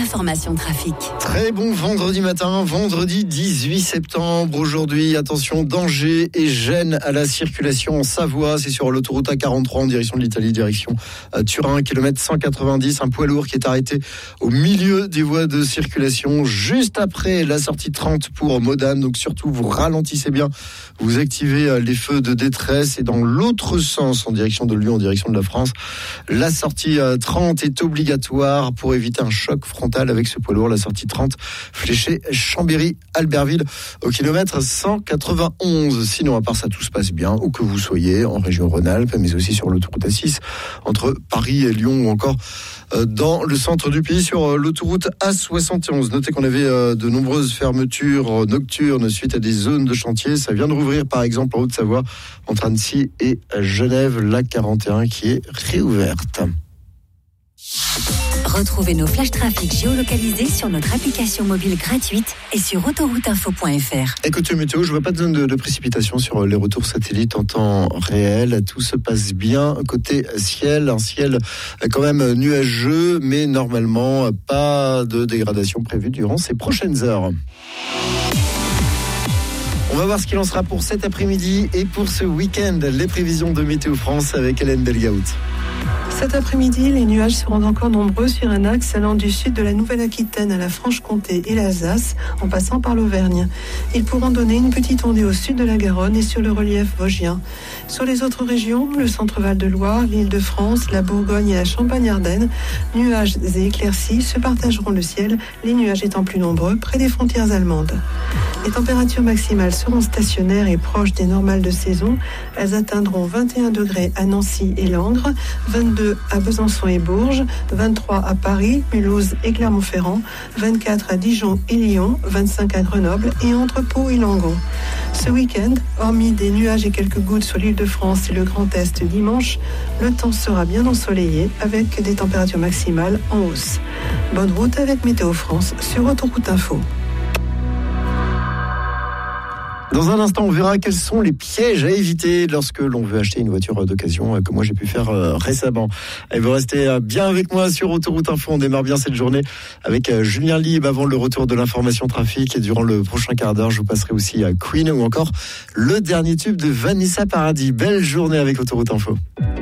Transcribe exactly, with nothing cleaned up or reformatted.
l'information trafic. Très bon vendredi matin, vendredi dix-huit septembre. Aujourd'hui, attention, danger et gêne à la circulation en Savoie. C'est sur l'autoroute A quarante-trois en direction de l'Italie, direction Turin, kilomètre cent quatre-vingt-dix. Un poids lourd qui est arrêté au milieu des voies de circulation, juste après la sortie trente pour Modane. Donc surtout, vous ralentissez bien, vous activez les feux de détresse. Et dans l'autre sens, en direction de Lyon, en direction de la France, la sortie trente est obligatoire pour éviter un choc frontal avec ce poids lourd. La sortie trente fléchée Chambéry-Albertville au kilomètre cent quatre-vingt-onze. Sinon, à part ça, tout se passe bien, où que vous soyez, en région Rhône-Alpes, mais aussi sur l'autoroute A six, entre Paris et Lyon, ou encore dans le centre du pays sur l'autoroute A soixante et onze. Notez qu'on avait de nombreuses fermetures nocturnes suite à des zones de chantier. Ça vient de rouvrir, par exemple, en Haute-Savoie, entre Annecy et Genève, la quarante et un qui est réouverte. Retrouvez nos flashs trafic géolocalisés sur notre application mobile gratuite et sur autoroute info point f r. Écoutez, météo, je ne vois pas de zone de, de précipitation sur les retours satellites en temps réel. Tout se passe bien côté ciel, un ciel quand même nuageux, mais normalement pas de dégradation prévue durant ces prochaines heures. On va voir ce qu'il en sera pour cet après-midi et pour ce week-end. Les prévisions de Météo France avec Hélène Delgaout. Cet après-midi, les nuages seront encore nombreux sur un axe allant du sud de la Nouvelle-Aquitaine à la Franche-Comté et l'Alsace, en passant par l'Auvergne. Ils pourront donner une petite ondée au sud de la Garonne et sur le relief vosgien. Sur les autres régions, le centre-Val de Loire, l'Île-de-France, la Bourgogne et la Champagne-Ardenne, nuages et éclaircies se partageront le ciel, les nuages étant plus nombreux près des frontières allemandes. Les températures maximales seront stationnaires et proches des normales de saison. Elles atteindront vingt et un degrés à Nancy et Langres, vingt-deux à Besançon et Bourges, vingt-trois à Paris, Mulhouse et Clermont-Ferrand, vingt-quatre à Dijon et Lyon, vingt-cinq à Grenoble et entre Pau et Langon. Ce week-end, hormis des nuages et quelques gouttes sur l'île de France et le Grand Est dimanche, le temps sera bien ensoleillé avec des températures maximales en hausse. Bonne route avec Météo France sur Autoroute Info. Dans un instant, on verra quels sont les pièges à éviter lorsque l'on veut acheter une voiture d'occasion, comme moi j'ai pu faire récemment. Et vous restez bien avec moi sur Autoroute Info. On démarre bien cette journée avec Julien Lieb avant le retour de l'information trafic. Et durant le prochain quart d'heure, je vous passerai aussi à Queen ou encore le dernier tube de Vanessa Paradis. Belle journée avec Autoroute Info.